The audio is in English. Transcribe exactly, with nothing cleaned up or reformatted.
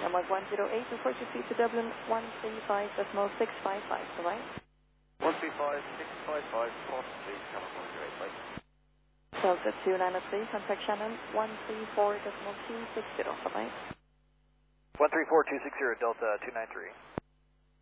Denmark one zero eight, report your speed to Dublin one three five decimal six five five, bye-bye. one three five six five five, port please, Cameron one zero eight, bye. Delta two nine three, contact Shannon one three four decimal two six zero, bye-bye. one three four two six zero, Delta two nine three.